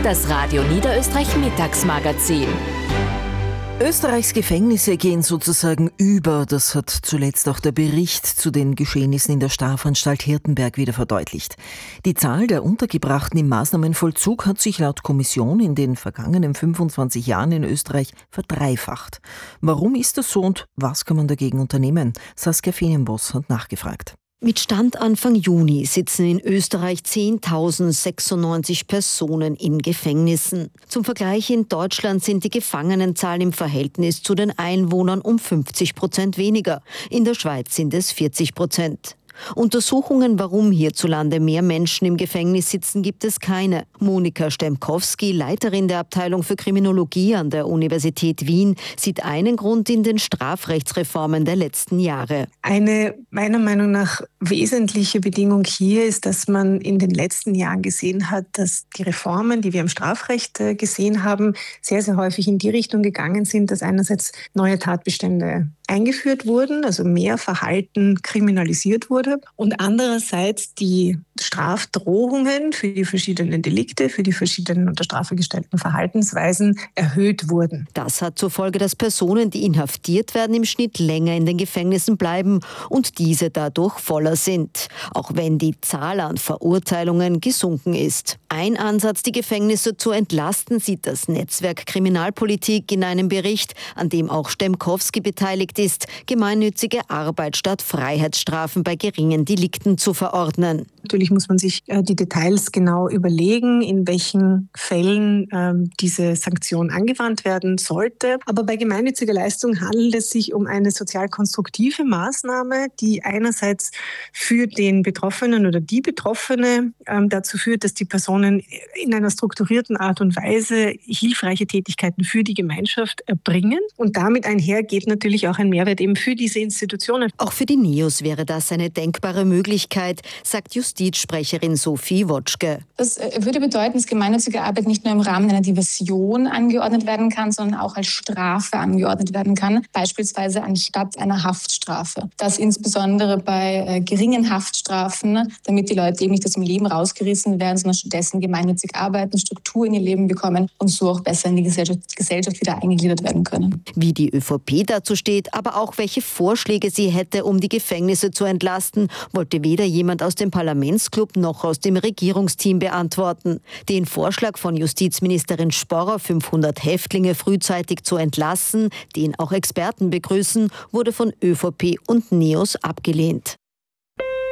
Das Radio Niederösterreich Mittagsmagazin. Österreichs Gefängnisse gehen sozusagen über. Das hat zuletzt auch der Bericht zu den Geschehnissen in der Strafanstalt Hirtenberg wieder verdeutlicht. Die Zahl der Untergebrachten im Maßnahmenvollzug hat sich laut Kommission in den vergangenen 25 Jahren in Österreich verdreifacht. Warum ist das so und was kann man dagegen unternehmen? Saskia Feenenboss hat nachgefragt. Mit Stand Anfang Juni sitzen in Österreich 10.096 Personen in Gefängnissen. Zum Vergleich, in Deutschland sind die Gefangenenzahlen im Verhältnis zu den Einwohnern um 50% weniger. In der Schweiz sind es 40%. Untersuchungen, warum hierzulande mehr Menschen im Gefängnis sitzen, gibt es keine. Monika Stemkowski, Leiterin der Abteilung für Kriminologie an der Universität Wien, sieht einen Grund in den Strafrechtsreformen der letzten Jahre. Eine meiner Meinung nach wesentliche Bedingung hier ist, dass man in den letzten Jahren gesehen hat, dass die Reformen, die wir im Strafrecht gesehen haben, sehr, sehr häufig in die Richtung gegangen sind, dass einerseits neue Tatbestände eingeführt wurden, also mehr Verhalten kriminalisiert wurde und andererseits die Strafdrohungen für die verschiedenen Delikte, für die verschiedenen unter Strafe gestellten Verhaltensweisen erhöht wurden. Das hat zur Folge, dass Personen, die inhaftiert werden, im Schnitt länger in den Gefängnissen bleiben und diese dadurch voller sind, auch wenn die Zahl an Verurteilungen gesunken ist. Ein Ansatz, die Gefängnisse zu entlasten, sieht das Netzwerk Kriminalpolitik in einem Bericht, an dem auch Stemkowski beteiligt ist, gemeinnützige Arbeit statt Freiheitsstrafen bei geringen Delikten zu verordnen. Natürlich muss man sich die Details genau überlegen, in welchen Fällen diese Sanktion angewandt werden sollte. Aber bei gemeinnütziger Leistung handelt es sich um eine sozial konstruktive Maßnahme, die einerseits für den Betroffenen oder die Betroffene dazu führt, dass die Personen in einer strukturierten Art und Weise hilfreiche Tätigkeiten für die Gemeinschaft erbringen. Und damit einhergeht natürlich auch ein Mehrwert eben für diese Institutionen. Auch für die NEOS wäre das eine denkbare Möglichkeit, sagt Justizsprecherin Sophie Wotschke. Das würde bedeuten, dass gemeinnützige Arbeit nicht nur im Rahmen einer Diversion angeordnet werden kann, sondern auch als Strafe angeordnet werden kann, beispielsweise anstatt einer Haftstrafe. Das insbesondere bei geringen Haftstrafen, damit die Leute eben nicht aus dem Leben rausgerissen werden, sondern stattdessen gemeinnützig arbeiten, Struktur in ihr Leben bekommen und so auch besser in die Gesellschaft wieder eingegliedert werden können. Wie die ÖVP dazu steht, aber auch welche Vorschläge sie hätte, um die Gefängnisse zu entlasten, wollte weder jemand aus dem Parlamentsclub noch aus dem Regierungsteam beantworten. Den Vorschlag von Justizministerin Sporrer, 500 Häftlinge frühzeitig zu entlassen, den auch Experten begrüßen, wurde von ÖVP und NEOS abgelehnt.